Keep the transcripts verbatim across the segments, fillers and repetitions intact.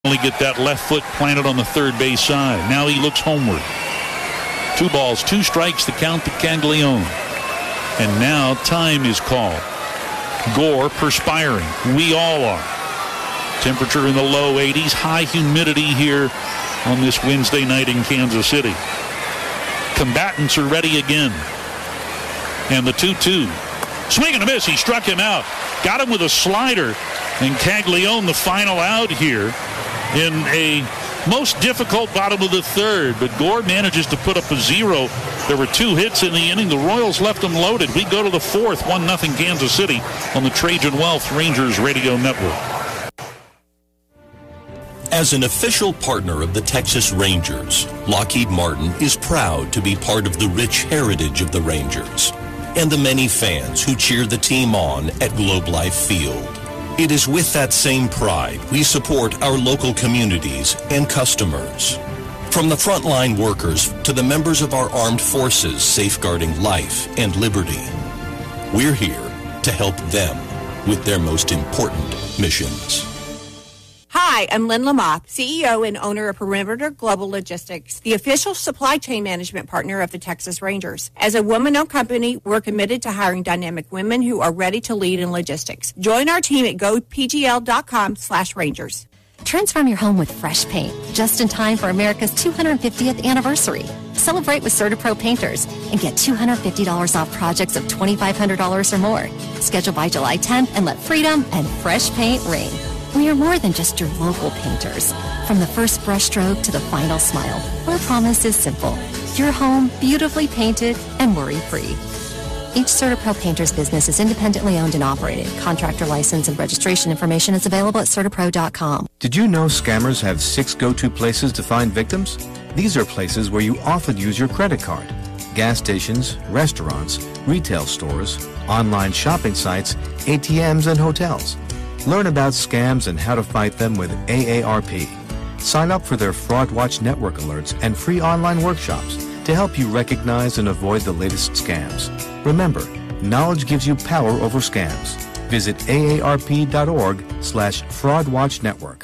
Only get that left foot planted on the third base side. Now he looks homeward. Two balls, two strikes to count to Caglione. And now time is called. Gore perspiring. We all are. Temperature in the low eighties. High humidity here on this Wednesday night in Kansas City. Combatants are ready again. And the two two. Swing and a miss. He struck him out. Got him with a slider. And Caglione the final out here in a most difficult bottom of the third. But Gore manages to put up a zero. There were two hits in the inning. The Royals left them loaded. We go to the fourth. one nothing Kansas City on the Trajan Wealth Rangers Radio Network. As an official partner of the Texas Rangers, Lockheed Martin is proud to be part of the rich heritage of the Rangers and the many fans who cheer the team on at Globe Life Field. It is with that same pride we support our local communities and customers. From the frontline workers to the members of our armed forces safeguarding life and liberty, we're here to help them with their most important missions. Hi, I'm Lynn Lamoth, C E O and owner of Perimeter Global Logistics, the official supply chain management partner of the Texas Rangers. As a woman-owned company, we're committed to hiring dynamic women who are ready to lead in logistics. Join our team at gopgl.com slash Rangers. Transform your home with fresh paint, just in time for America's two hundred fiftieth anniversary. Celebrate with CertaPro Painters and get two hundred fifty dollars off projects of twenty-five hundred dollars or more. Schedule by July tenth and let freedom and fresh paint reign. We are more than just your local painters. From the first brushstroke to the final smile, our promise is simple. Your home beautifully painted and worry-free. Each CertaPro Painters business is independently owned and operated. Contractor license and registration information is available at Certapro dot com. Did you know scammers have six go-to places to find victims? These are places where you often use your credit card. Gas stations, restaurants, retail stores, online shopping sites, A T Ms, and hotels. Learn about scams and how to fight them with A A R P. Sign up for their Fraud Watch Network alerts and free online workshops to help you recognize and avoid the latest scams. Remember, knowledge gives you power over scams. Visit A A R P dot org slash Fraud Watch Network.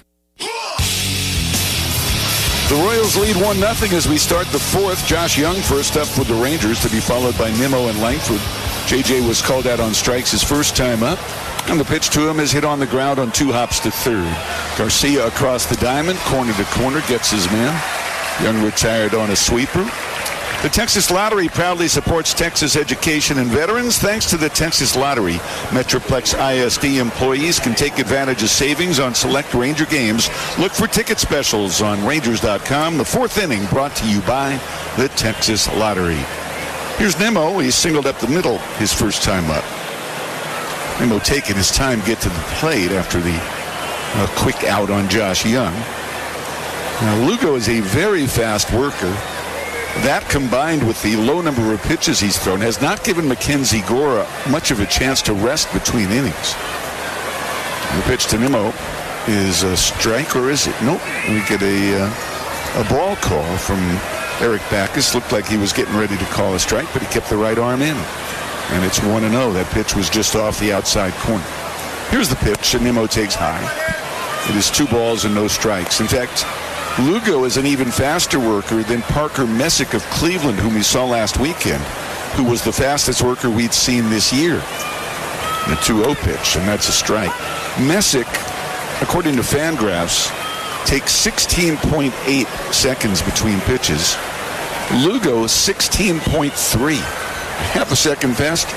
The Royals lead one nothing as we start the fourth. Josh Young first up with the Rangers, to be followed by Nimmo and Langford. J J was called out on strikes his first time up. And the pitch to him is hit on the ground on two hops to third. Garcia across the diamond, corner to corner, gets his man. Young retired on a sweeper. The Texas Lottery proudly supports Texas education and veterans. Thanks to the Texas Lottery, Metroplex I S D employees can take advantage of savings on select Ranger games. Look for ticket specials on Rangers dot com. The fourth inning brought to you by the Texas Lottery. Here's Nimmo. He singled up the middle his first time up. Nimmo taking his time to get to the plate after the uh, quick out on Josh Young. Now, Lugo is a very fast worker. That, combined with the low number of pitches he's thrown, has not given Mackenzie Gore much of a chance to rest between innings. The pitch to Nimmo is a strike, or is it? Nope. We get a, uh, a ball call from Eric Backus. Looked like he was getting ready to call a strike, but he kept the right arm in. And it's one and oh. That pitch was just off the outside corner. Here's the pitch, and Nimmo takes high. It is two balls and no strikes. In fact, Lugo is an even faster worker than Parker Messick of Cleveland, whom we saw last weekend, who was the fastest worker we'd seen this year. The two oh pitch, and that's a strike. Messick, according to Fangraphs, takes sixteen point eight seconds between pitches. Lugo, sixteen point three. Half a second faster.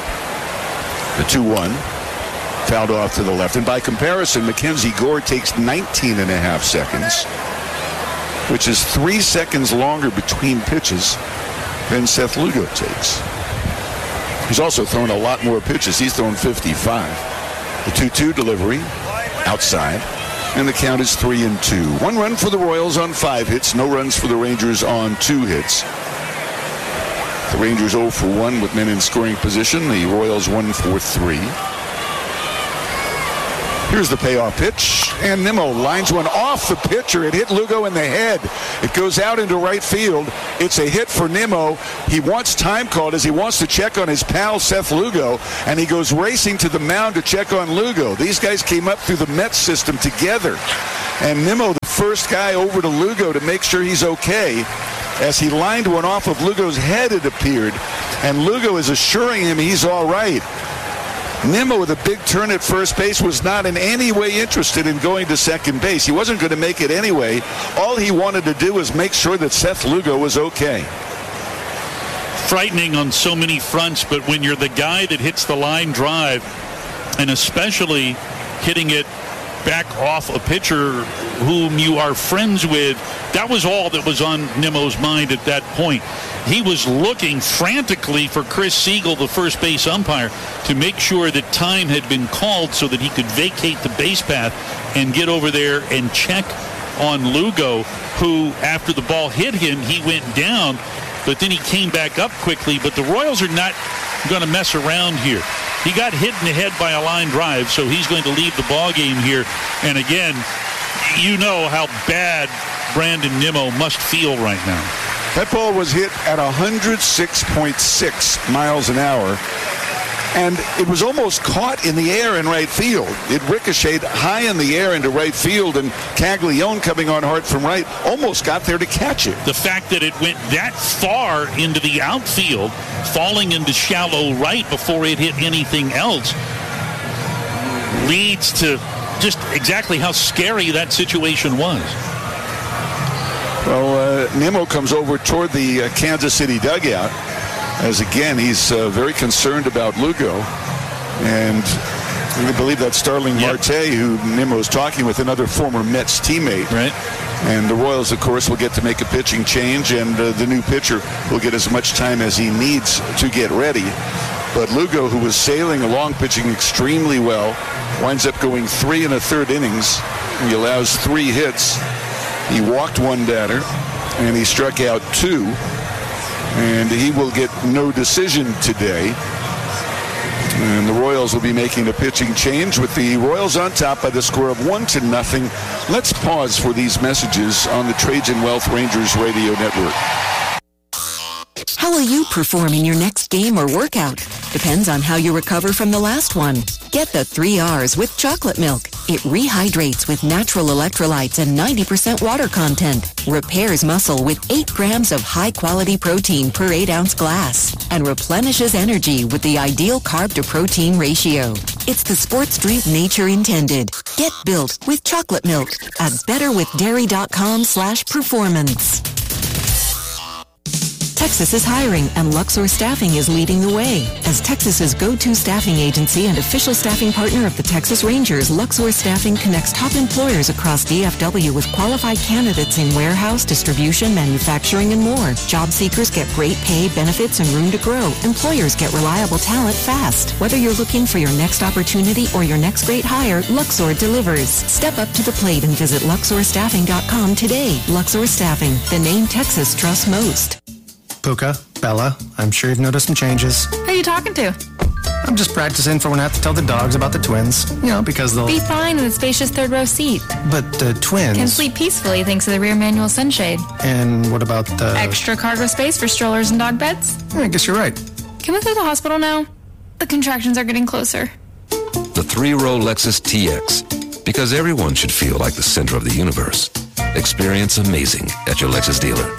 The two one. Fouled off to the left. And by comparison, Mackenzie Gore takes nineteen and a half seconds, which is three seconds longer between pitches than Seth Lugo takes. He's also thrown a lot more pitches. He's thrown fifty-five. The two two delivery outside. And the count is three and two. One run for the Royals on five hits. No runs for the Rangers on two hits. The Rangers oh for one with men in scoring position. The Royals one for three. Here's the payoff pitch, and Nimmo lines one off the pitcher. It hit Lugo in the head. It goes out into right field. It's a hit for Nimmo. He wants time called as he wants to check on his pal Seth Lugo, and he goes racing to the mound to check on Lugo. These guys came up through the Mets system together. And Nimmo, the first guy over to Lugo to make sure he's okay. As he lined one off of Lugo's head, it appeared. And Lugo is assuring him he's all right. Nimmo, with a big turn at first base, was not in any way interested in going to second base. He wasn't going to make it anyway. All he wanted to do was make sure that Seth Lugo was okay. Frightening on so many fronts, but when you're the guy that hits the line drive, and especially hitting it back off a pitcher whom you are friends with, that was all that was on Nimmo's mind at that point. He was looking frantically for Chris Siegel, the first base umpire, to make sure that time had been called so that he could vacate the base path and get over there and check on Lugo, who, after the ball hit him, he went down, but then he came back up quickly. But the Royals are not going to mess around here. He got hit in the head by a line drive, so he's going to leave the ball game here. And again, you know how bad Brandon Nimmo must feel right now. That ball was hit at one oh six point six miles an hour, and it was almost caught in the air in right field. It ricocheted high in the air into right field, and Caglione, coming on hard from right, almost got there to catch it. The fact that it went that far into the outfield, falling into shallow right before it hit anything else, leads to just exactly how scary that situation was. Well, uh, Nimmo comes over toward the uh, Kansas City dugout, as again he's uh, very concerned about Lugo, and I believe that's Starling yep. Marte, who Nimmo is talking with, another former Mets teammate. Right. And the Royals, of course, will get to make a pitching change, and uh, the new pitcher will get as much time as he needs to get ready. But Lugo, who was sailing along, pitching extremely well, winds up going three and a third innings. He allows three hits. He walked one batter, and he struck out two. And he will get no decision today. And the Royals will be making a pitching change with the Royals on top by the score of one to nothing. Let's pause for these messages on the Trajan Wealth Rangers Radio Network. How will you perform in your next game or workout? Depends on how you recover from the last one. Get the three R's with chocolate milk. It rehydrates with natural electrolytes and ninety percent water content. Repairs muscle with eight grams of high-quality protein per eight ounce glass. And replenishes energy with the ideal carb-to-protein ratio. It's the sports drink nature intended. Get built with chocolate milk at betterwithdairy.com slash performance. Texas is hiring, and Luxor Staffing is leading the way. As Texas's go-to staffing agency and official staffing partner of the Texas Rangers, Luxor Staffing connects top employers across D F W with qualified candidates in warehouse, distribution, manufacturing, and more. Job seekers get great pay, benefits, and room to grow. Employers get reliable talent fast. Whether you're looking for your next opportunity or your next great hire, Luxor delivers. Step up to the plate and visit luxor staffing dot com today. Luxor Staffing, the name Texas trusts most. Puka, Bella, I'm sure you've noticed some changes. Who are you talking to? I'm just practicing for when I have to tell the dogs about the twins. You know, because they'll... Be fine in the spacious third row seat. But the twins... Can sleep peacefully thanks to the rear manual sunshade. And what about the... Extra cargo space for strollers and dog beds? I guess you're right. Can we go to the hospital now? The contractions are getting closer. The three-row Lexus T X. Because everyone should feel like the center of the universe. Experience amazing at your Lexus dealer.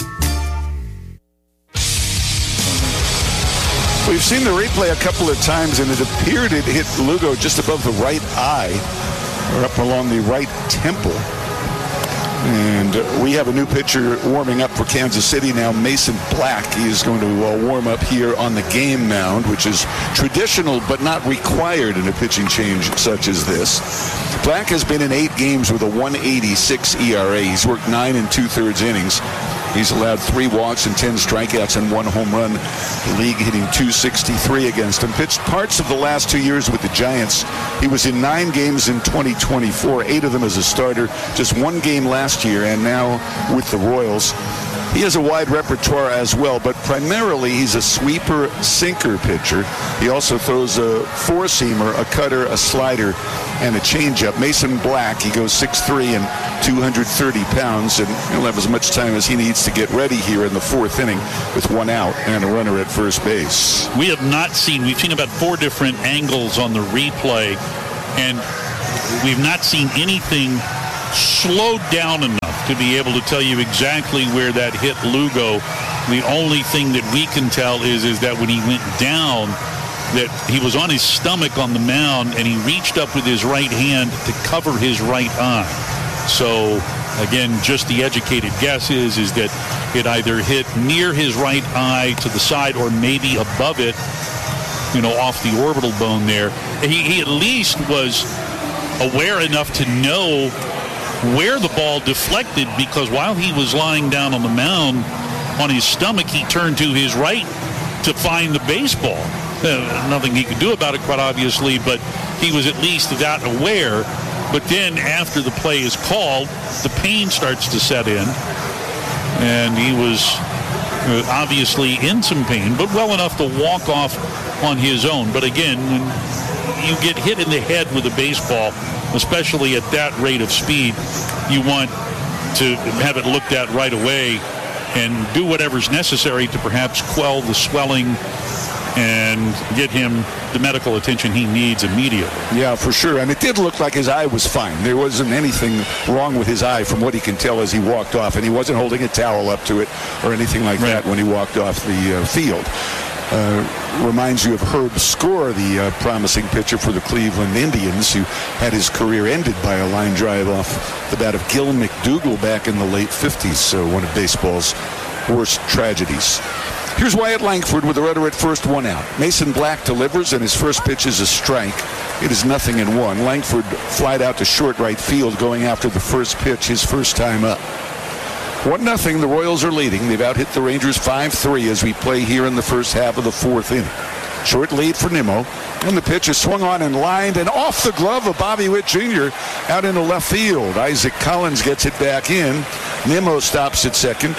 We've seen the replay a couple of times, and it appeared it hit Lugo just above the right eye, or up along the right temple. And we have a new pitcher warming up for Kansas City now, Mason Black. He is going to uh, warm up here on the game mound, which is traditional but not required in a pitching change such as this. Black has been in eight games with a one eighty-six E R A. He's worked nine and two-thirds innings. He's allowed three walks and ten strikeouts and one home run. The league hitting two sixty-three against him. Pitched parts of the last two years with the Giants. He was in nine games in twenty twenty-four, eight of them as a starter, just one game last year, and now with the Royals. He has a wide repertoire as well, but primarily he's a sweeper sinker pitcher. He also throws a four-seamer, a cutter, a slider, and a changeup. Mason Black, he goes six three and two hundred thirty pounds, and he'll have as much time as he needs to get ready here in the fourth inning with one out and a runner at first base. We have not seen, we've seen about four different angles on the replay, and we've not seen anything slowed down enough to be able to tell you exactly where that hit Lugo. The only thing that we can tell is, is that when he went down, that he was on his stomach on the mound, and he reached up with his right hand to cover his right eye. So, again, just the educated guess is, is that it either hit near his right eye to the side or maybe above it, you know, off the orbital bone there. He, he at least was aware enough to know where the ball deflected, because while he was lying down on the mound on his stomach, he turned to his right to find the baseball. Uh, nothing he could do about it, quite obviously, but he was at least that aware. But then after the play is called, the pain starts to set in, and he was uh, obviously in some pain, but well enough to walk off on his own. But again, when you get hit in the head with a baseball, especially at that rate of speed, you want to have it looked at right away and do whatever's necessary to perhaps quell the swelling and get him the medical attention he needs immediately. Yeah, for sure. And it did look like his eye was fine. There wasn't anything wrong with his eye from what he can tell as he walked off. And he wasn't holding a towel up to it or anything like right. that when he walked off the uh, field. Uh, reminds you of Herb Score, the uh, promising pitcher for the Cleveland Indians, who had his career ended by a line drive off the bat of Gil McDougall back in the late fifties. So one of baseball's worst tragedies. Here's Wyatt Langford with the runner at first, one out. Mason Black delivers, and his first pitch is a strike. It is nothing in one. Langford flied out to short right field going after the first pitch, his first time up. one nothing, the Royals are leading. They've out-hit the Rangers five three as we play here in the first half of the fourth inning. Short lead for Nimmo, and the pitch is swung on and lined and off the glove of Bobby Witt Junior out into left field. Isaac Collins gets it back in. Nimmo stops at second.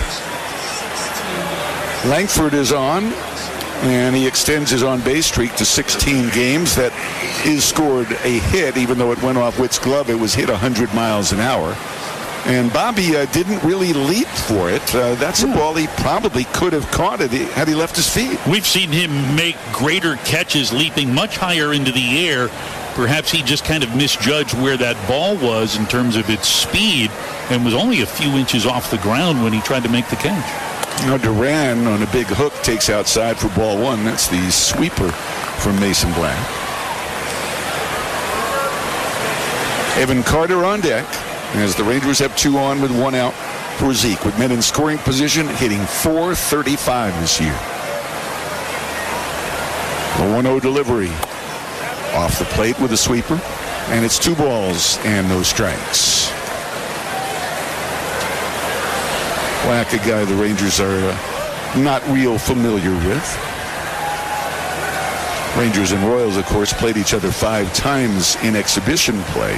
Langford is on, and he extends his on-base streak to sixteen games. That is scored a hit, even though it went off Witt's glove. It was hit one hundred miles an hour. And Bobby uh, didn't really leap for it. Uh, that's yeah. a ball he probably could have caught it had he left his feet. We've seen him make greater catches leaping much higher into the air. Perhaps he just kind of misjudged where that ball was in terms of its speed and was only a few inches off the ground when he tried to make the catch. Now Duran on a big hook takes outside for ball one. That's the sweeper from Mason Black. Evan Carter on deck as the Rangers have two on with one out for Zeke, with men in scoring position, hitting four thirty-five this year. The one oh delivery off the plate with a sweeper, and it's two balls and no strikes. Black, a guy the Rangers are uh, not real familiar with. Rangers and Royals, of course, played each other five times in exhibition play.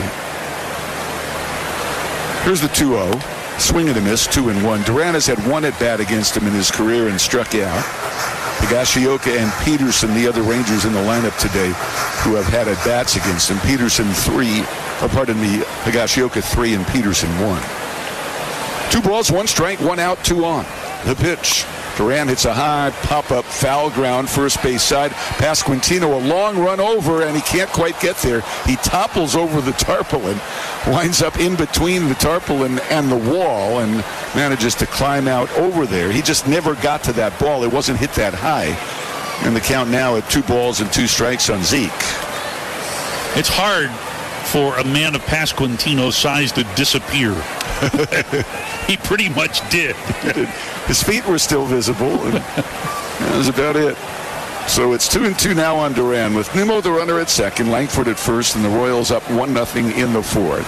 Here's the two oh. Swing and a miss, two and one. Duran has had one at bat against him in his career and struck out. Higashioka and Peterson, the other Rangers in the lineup today, who have had at bats against him. Peterson three, or pardon me, Higashioka three and Peterson one. Two balls, one strike, one out, two on. The pitch. Duran hits a high pop-up foul ground first base side. Pasquantino, a long run over, and he can't quite get there. He topples over the tarpaulin, winds up in between the tarpaulin and the wall, and manages to climb out over there. He just never got to that ball. It wasn't hit that high. And the count now at two balls and two strikes on Zeke. It's hard for a man of Pasquantino's size to disappear. He pretty much did. His feet were still visible, and that was about it. So it's two and two now on Duran, with Nimmo the runner at second, Langford at first, and the Royals up one nothing in the fourth.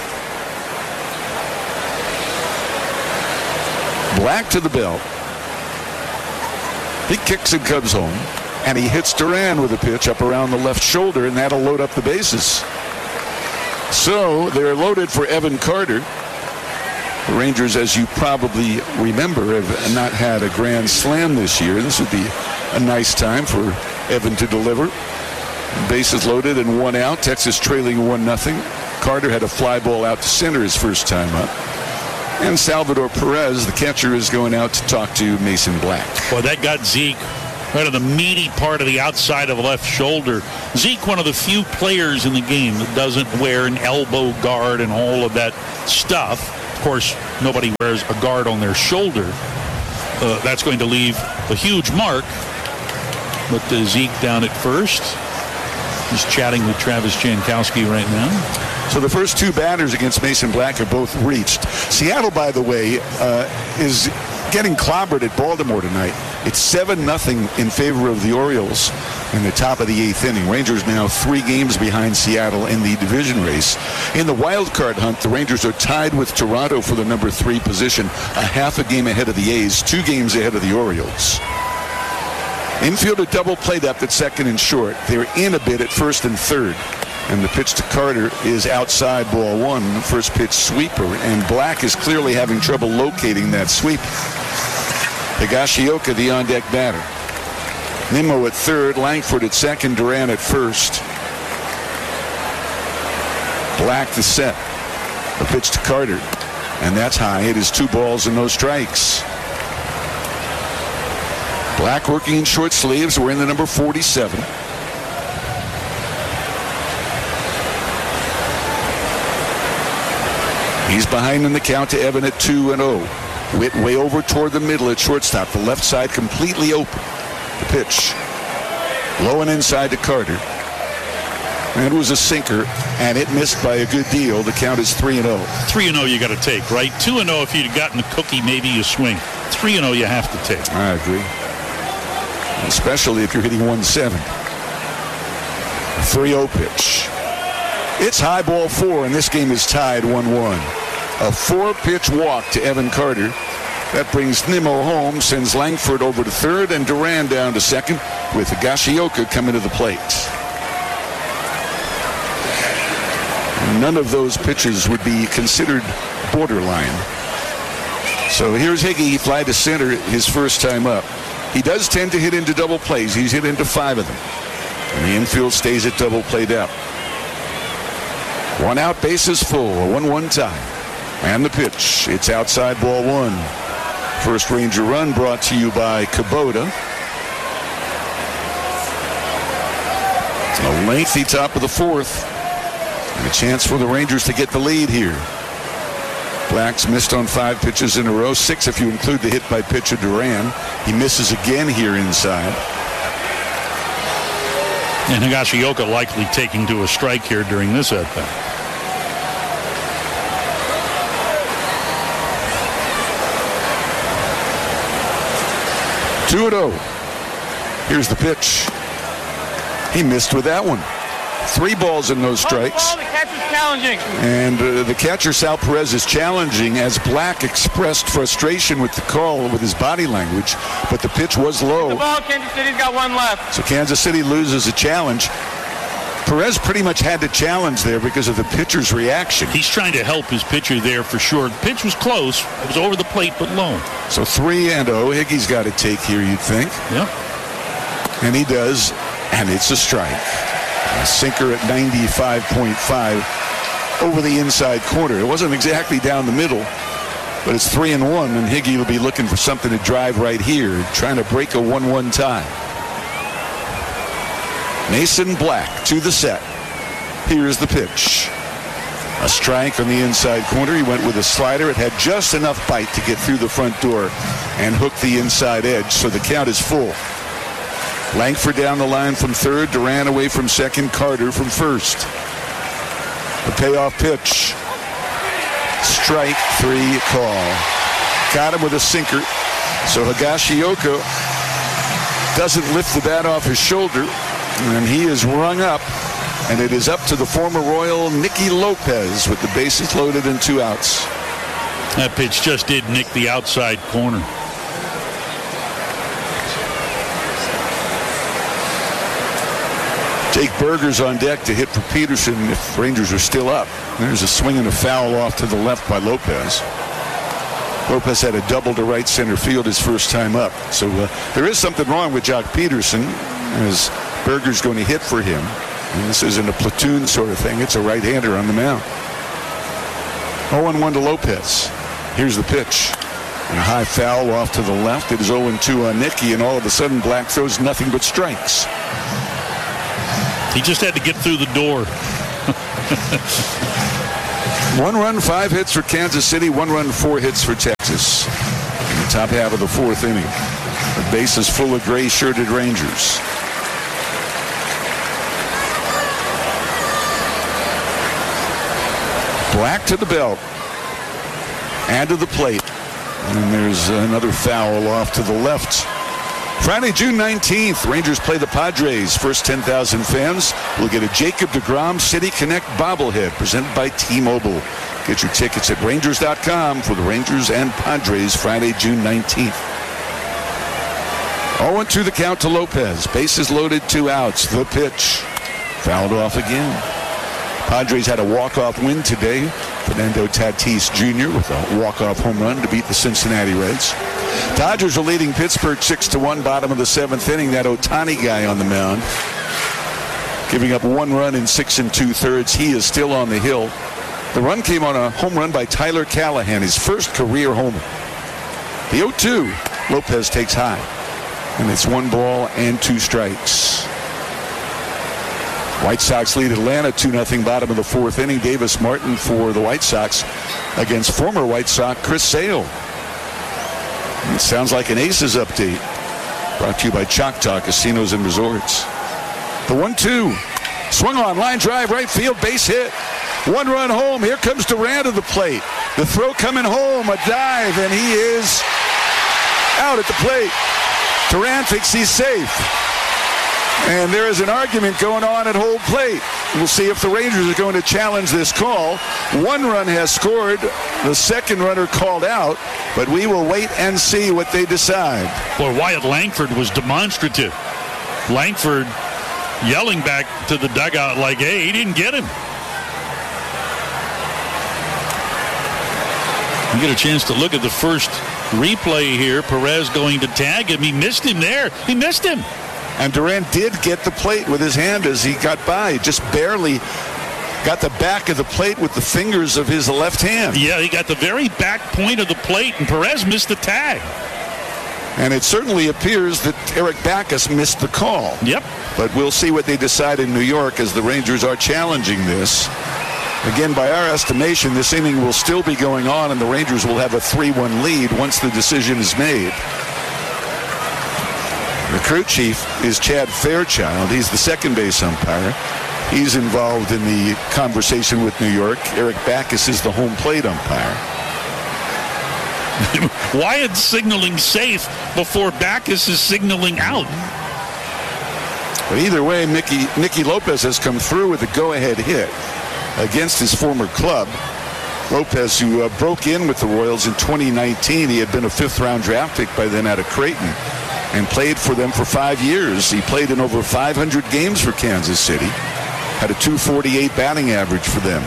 Black to the belt. He kicks and comes home, and he hits Duran with a pitch up around the left shoulder, and that'll load up the bases. So they're loaded for Evan Carter. The Rangers, as you probably remember, have not had a grand slam this year. This would be a nice time for Evan to deliver. Bases loaded and one out. Texas trailing one nothing. Carter had a fly ball out to center his first time up. And Salvador Perez, the catcher, is going out to talk to Mason Black. Well, that got Zeke right on the meaty part of the outside of the left shoulder. Zeke, one of the few players in the game that doesn't wear an elbow guard and all of that stuff. Of course, nobody wears a guard on their shoulder. Uh, that's going to leave a huge mark. But uh, Zeke down at first. He's chatting with Travis Jankowski right now. So the first two batters against Mason Black are both reached. Seattle, by the way, uh, is getting clobbered at Baltimore tonight. It's seven nothing in favor of the Orioles in the top of the eighth inning. Rangers now three games behind Seattle in the division race. In the wild card hunt, the Rangers are tied with Toronto for the number three position, a half a game ahead of the A's, two games ahead of the Orioles. Infield a double played up at second and short. They're in a bit at first and third. And the pitch to Carter is outside, ball one. First pitch sweeper. And Black is clearly having trouble locating that sweep. Higashioka, the on-deck batter. Nimmo at third. Langford at second. Duran at first. Black to set. The pitch to Carter. And that's high. It is two balls and no strikes. Black working in short sleeves. We're in the number forty-seven. He's behind in the count to Evan at two and oh. Witt way over toward the middle at shortstop. The left side completely open. The pitch. Low and inside to Carter. And it was a sinker, and it missed by a good deal. The count is three and oh. three and oh you got to take, right? two and oh if you'd gotten the cookie, maybe you swing. three and oh you have to take. I agree. Especially if you're hitting one seven. three oh pitch. It's high, ball four, and this game is tied one one. A four-pitch walk to Evan Carter. That brings Nimmo home, sends Langford over to third, and Duran down to second, with Higashioka coming to the plate. None of those pitches would be considered borderline. So here's Higgy, fly to center his first time up. He does tend to hit into double plays. He's hit into five of them. And the infield stays at double play depth. One out, bases full, a one one tie. And the pitch. It's outside, ball one. First Ranger run brought to you by Kubota. A lengthy top of the fourth. And a chance for the Rangers to get the lead here. Black's missed on five pitches in a row, six if you include the hit by pitcher Duran. He misses again here inside. And Higashioka likely taking to a strike here during this at-bat. two and oh. Here's the pitch. He missed with that one. Three balls and no strikes. Oh, the catcher's challenging. And uh, the catcher, Sal Perez, is challenging as Black expressed frustration with the call with his body language. But the pitch was low. The ball, Kansas City's got one left. So Kansas City loses a challenge. Perez pretty much had to challenge there because of the pitcher's reaction. He's trying to help his pitcher there for sure. The pitch was close. It was over the plate, but low. So three and oh. Higgy's got to take here, you'd think. Yep. And he does, and it's a strike. A sinker at ninety-five point five over the inside corner. It wasn't exactly down the middle, but it's three and one, and Higgy will be looking for something to drive right here, trying to break a one one tie. Mason Black to the set. Here's the pitch. A strike on the inside corner. He went with a slider. It had just enough bite to get through the front door and hook the inside edge, so the count is full. Langford down the line from third. Duran away from second. Carter from first. The payoff pitch. Strike three call. Got him with a sinker. So Higashioka doesn't lift the bat off his shoulder. And he is rung up. And it is up to the former Royal, Nicky Lopez, with the bases loaded and two outs. That pitch just did nick the outside corner. Jake Berger's on deck to hit for Peterson if Rangers are still up. There's a swing and a foul off to the left by Lopez. Lopez had a double to right center field his first time up. So uh, there is something wrong with Jock Peterson, as Berger's going to hit for him. And this isn't a platoon sort of thing. It's a right-hander on the mound. oh and one to Lopez. Here's the pitch. A high foul off to the left. It is oh and two on Nicky, and all of a sudden Black throws nothing but strikes. He just had to get through the door. One run, five hits for Kansas City. One run, four hits for Texas. In the top half of the fourth inning. The base is full of gray-shirted Rangers. Black to the belt. And to the plate. And there's another foul off to the left. Friday, June nineteenth, Rangers play the Padres. First ten thousand fans will get a Jacob deGrom City Connect bobblehead presented by T-Mobile. Get your tickets at Rangers dot com for the Rangers and Padres Friday, June nineteenth. oh and two the count to Lopez. Bases loaded, two outs. The pitch. Fouled off again. Padres had a walk-off win today. Fernando Tatis Junior with a walk-off home run to beat the Cincinnati Reds. Dodgers are leading Pittsburgh six to one, bottom of the seventh inning. That Ohtani guy on the mound, giving up one run in six and two-thirds. He is still on the hill. The run came on a home run by Tyler Callahan, his first career homer. The oh two, Lopez takes high, and it's one ball and two strikes. White Sox lead Atlanta two nothing, bottom of the fourth inning. Davis Martin for the White Sox against former White Sox Chris Sale. It sounds like an Aces update. Brought to you by Choctaw Casinos and Resorts. The one two. Swung on, line drive, right field, base hit. One run home. Here comes Duran to the plate. The throw coming home, a dive, and he is out at the plate. Duran thinks he's safe. And there is an argument going on at home plate. We'll see if the Rangers are going to challenge this call. One run has scored. The second runner called out. But we will wait and see what they decide. Boy, Wyatt Langford was demonstrative. Langford yelling back to the dugout like, hey, he didn't get him. You get a chance to look at the first replay here. Perez going to tag him. He missed him there. He missed him. And Duran did get the plate with his hand as he got by. He just barely got the back of the plate with the fingers of his left hand. Yeah, he got the very back point of the plate, and Perez missed the tag. And it certainly appears that Eric Backus missed the call. Yep. But we'll see what they decide in New York as the Rangers are challenging this. Again, by our estimation, this inning will still be going on, and the Rangers will have a three one lead once the decision is made. The crew chief is Chad Fairchild. He's the second base umpire. He's involved in the conversation with New York. Eric Backus is the home plate umpire. Wyatt's signaling safe before Backus is signaling out. But either way, Nicky, Nicky Lopez has come through with a go-ahead hit against his former club. Lopez, who uh, broke in with the Royals in twenty nineteen, he had been a fifth-round draft pick by then out of Creighton, and played for them for five years. He played in over five hundred games for Kansas City. Had a two forty-eight batting average for them.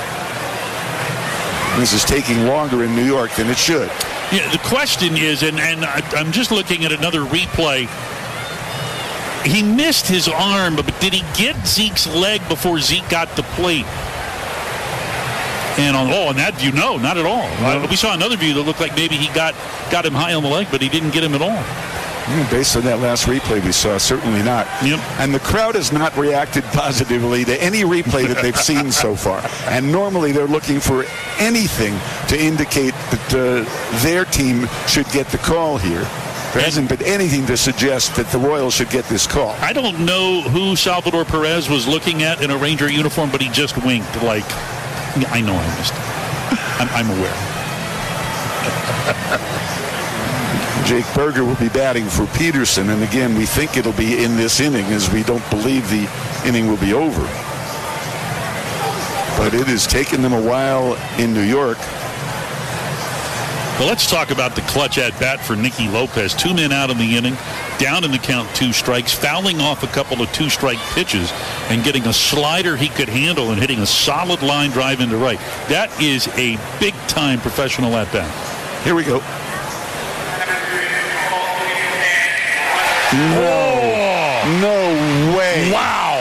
This is taking longer in New York than it should. Yeah, the question is, and, and I, I'm just looking at another replay. He missed his arm, but did he get Zeke's leg before Zeke got the plate? And on, oh, on that view, no, not at all. No. We saw another view that looked like maybe he got, got him high on the leg, but he didn't get him at all. Yeah, based on that last replay we saw, certainly not. Yep. And the crowd has not reacted positively to any replay that they've seen so far. And normally they're looking for anything to indicate that uh, their team should get the call here. There hasn't been anything to suggest that the Royals should get this call. I don't know who Salvador Perez was looking at in a Ranger uniform, but he just winked like, I know I missed it. I'm, I'm aware. Jake Berger will be batting for Peterson, and again, we think it'll be in this inning, as we don't believe the inning will be over. But it has taken them a while in New York. Well, let's talk about the clutch at bat for Nicky Lopez. Two men out in the inning, down in the count, two strikes, fouling off a couple of two-strike pitches and getting a slider he could handle and hitting a solid line drive into right. That is a big-time professional at bat. Here we go. No, oh. no way. Wow.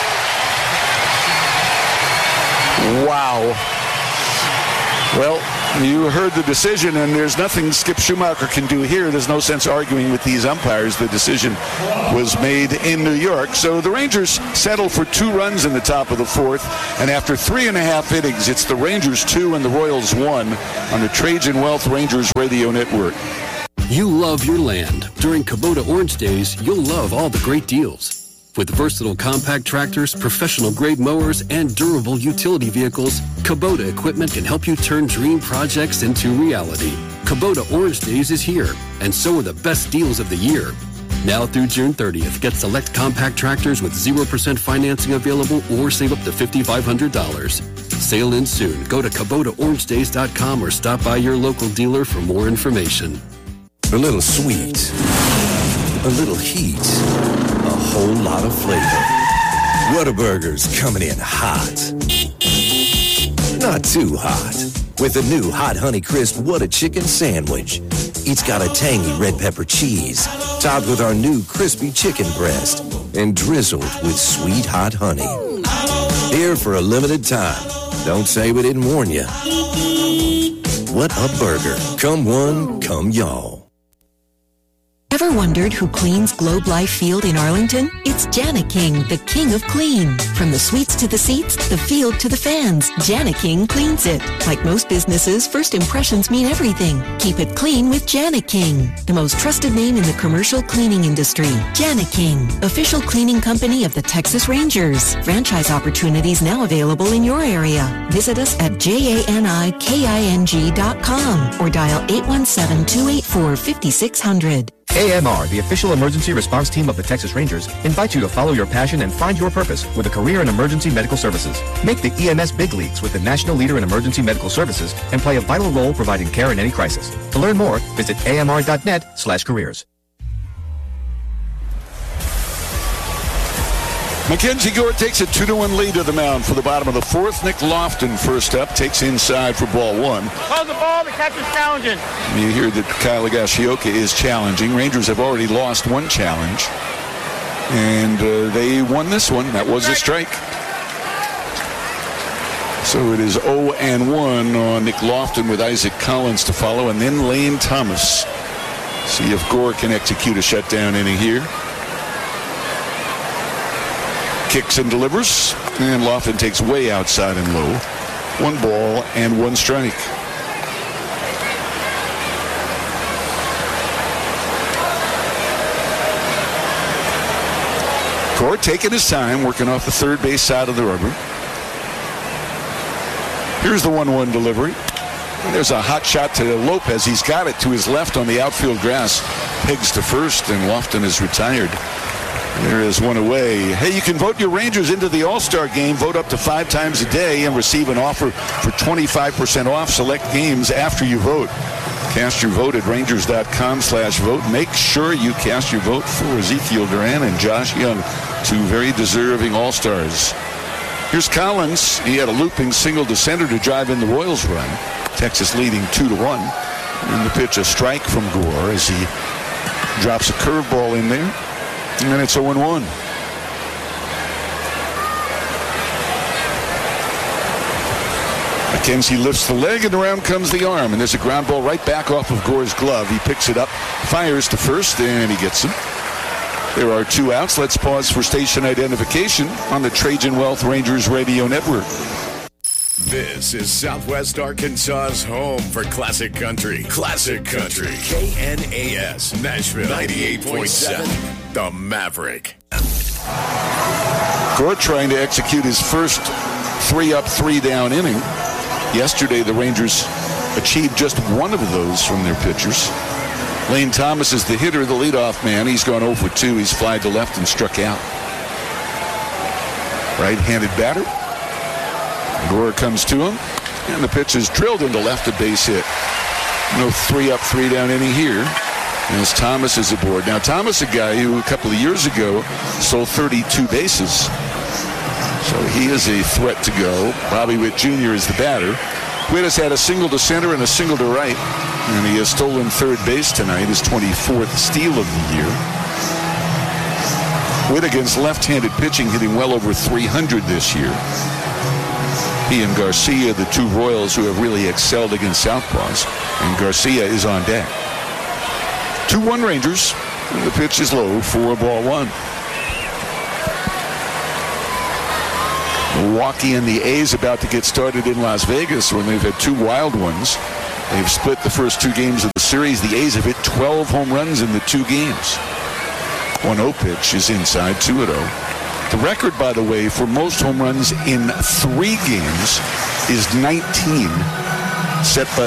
Wow. Well, You heard the decision, and there's nothing Skip Schumacher can do here. There's no sense arguing with these umpires. The decision was made in New York. So the Rangers settle for two runs in the top of the fourth, and after three and a half innings, it's the Rangers two and the Royals one on the Trajan Wealth Rangers Radio Network. You love your land. During Kubota Orange Days, you'll love all the great deals. With versatile compact tractors, professional-grade mowers, and durable utility vehicles, Kubota equipment can help you turn dream projects into reality. Kubota Orange Days is here, and so are the best deals of the year. Now through June thirtieth, get select compact tractors with zero percent financing available or save up to five thousand five hundred dollars. Sale ends soon. Go to Kubota Orange Days dot com or stop by your local dealer for more information. A little sweet, a little heat, a whole lot of flavor. Whataburger's coming in hot. Not too hot. With the new Hot Honey Crisp Whata Chicken Sandwich. It's got a tangy red pepper cheese, topped with our new crispy chicken breast, and drizzled with sweet hot honey. Here for a limited time. Don't say we didn't warn you. What a burger. Come one, come y'all. Ever wondered who cleans Globe Life Field in Arlington? It's Jana King, the king of clean. From the suites to the seats, the field to the fans, Jana King cleans it. Like most businesses, first impressions mean everything. Keep it clean with Jana King, the most trusted name in the commercial cleaning industry. Jana King, official cleaning company of the Texas Rangers. Franchise opportunities now available in your area. Visit us at janikking dot com or dial eight one seven, two eight four, five six zero zero. A M R, the official emergency response team of the Texas Rangers, invites you to follow your passion and find your purpose with a career in emergency medical services. Make the E M S big leagues with the national leader in emergency medical services and play a vital role providing care in any crisis. To learn more, visit A M R dot net slash careers. Mackenzie Gore takes a two to one lead to the mound for the bottom of the fourth. Nick Lofton first up, takes inside for ball one. Hold the ball, the catcher's challenging. You hear that Kyle Higashioka is challenging. Rangers have already lost one challenge, and uh, they won this one. That was a strike. So it is oh and one on Nick Lofton with Isaac Collins to follow, and then Lane Thomas. See if Gore can execute a shutdown inning here. Kicks and delivers, and Lofton takes way outside and low. One ball and one strike. Gore taking his time, working off the third base side of the rubber. Here's the one one delivery. And there's a hot shot to Lopez. He's got it to his left on the outfield grass. Pegs to first, and Lofton is retired. There is one away. Hey, you can vote your Rangers into the All-Star Game. Vote up to five times a day and receive an offer for twenty-five percent off select games after you vote. Cast your vote at Rangers dot com slash vote. Make sure you cast your vote for Ezekiel Duran and Josh Young, two very deserving All-Stars. Here's Collins. He had a looping single to center to drive in the Royals run. Texas leading two to one. And the pitch, a strike from Gore as he drops a curveball in there. And it's oh and one. McKenzie lifts the leg, and around comes the arm. And there's a ground ball right back off of Gore's glove. He picks it up, fires to first, and he gets him. There are two outs. Let's pause for station identification on the Trajan Wealth Rangers Radio Network. This is Southwest Arkansas's home for classic country. Classic country. K N A S, Nashville, ninety-eight point seven, The Maverick. Gore trying to execute his first three-up, three-down inning. Yesterday, the Rangers achieved just one of those from their pitchers. Lane Thomas is the hitter, the leadoff man. He's gone oh for two. He's flied to left and struck out. Right-handed batter. Gore comes to him, and the pitch is drilled into left, a base hit. No three-up, three-down inning here, as Thomas is aboard. Now, Thomas, a guy who a couple of years ago stole thirty-two bases. So he is a threat to go. Bobby Witt Junior is the batter. Witt has had a single to center and a single to right, and he has stolen third base tonight, his twenty-fourth steal of the year. Witt against left-handed pitching, hitting well over three hundred this year. He and Garcia, the two Royals who have really excelled against Southpaws. And Garcia is on deck. two one Rangers. And the pitch is low for ball one. Milwaukee and the A's about to get started in Las Vegas when they've had two wild ones. They've split the first two games of the series. The A's have hit twelve home runs in the two games. one oh pitch is inside, two oh. The record, by the way, for most home runs in three games is nineteen, set by